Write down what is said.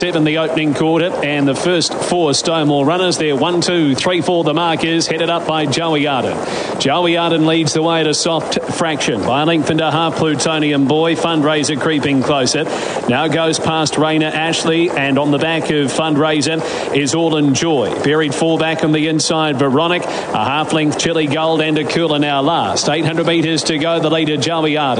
7 the opening quarter, and the first 4 Stonewall runners there. 1, 2, 3, 4 the mark is, headed up by Joey Arden. Joey Arden leads the way to Soft Fraction by a length and a half. Plutonium Boy, Fundraiser creeping closer, now goes past Raina Ashley, and on the back of Fundraiser is All in Joy. Buried 4 back on the inside, Veronic, a half length Chili Gold, and a Cooler now last. 800 metres to go, the leader Joey Arden.